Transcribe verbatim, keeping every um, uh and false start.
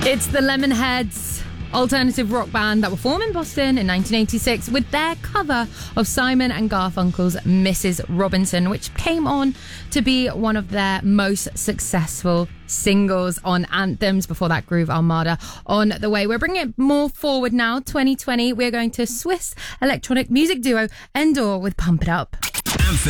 It's the Lemonheads, alternative rock band that were formed in Boston in nineteen eighty-six with their cover of Simon and Garfunkel's Missus Robinson, which came on to be one of their most successful singles on anthems. Before that, Groove Armada on the way. We're bringing it more forward now, twenty twenty. We're going to Swiss electronic music duo Endor with Pump It Up.